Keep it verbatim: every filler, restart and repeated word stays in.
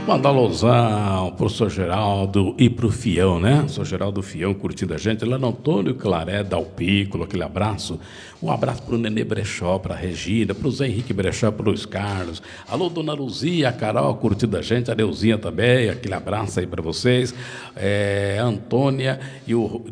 Mandar alusão pro professor Geraldo e pro Fião, né? O professor Geraldo Fião curtindo a gente. Lá no Antônio Claré, Dal Piccolo, aquele abraço. Um abraço pro Nenê Brechó, pra Regina, pro Zé Henrique Brechó, pro Luiz Carlos. Alô, dona Luzia, a Carol curtindo a gente, a Neuzinha também, aquele abraço aí pra vocês. É, a Antônia e o